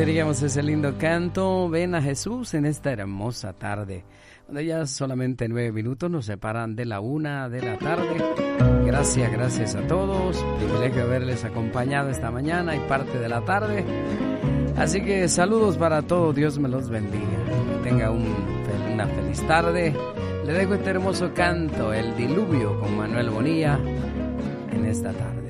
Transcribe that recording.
teníamos ese lindo canto, Ven a Jesús, en esta hermosa tarde, donde ya solamente 9 minutos nos separan de la 1 de la tarde. Gracias a todos, privilegio haberles acompañado esta mañana y parte de la tarde. Así que saludos para todos, Dios me los bendiga, que tenga una feliz tarde. Le dejo este hermoso canto, El Diluvio, con Manuel Bonilla, en esta tarde.